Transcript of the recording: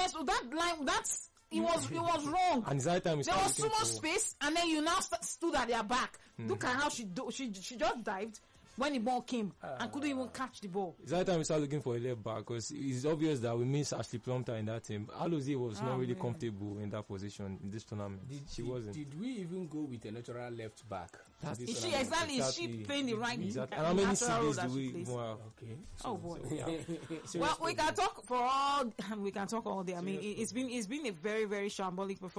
yes, that line, it was wrong. And it's that time there was so much space, and then you now stood at their back. Look at how she just dived when the ball came and couldn't even catch the ball. It's that time we start looking for a left back, because it's obvious that we miss Ashley Plumter in that team. Alozie was not really comfortable in that position in this tournament. She wasn't. Did we even go with a natural left back? Is she playing the right? Exactly. And how many CDs do we have? Okay. Oh boy. So, well, we can talk all day. I mean, it's been a very, very shambolic performance.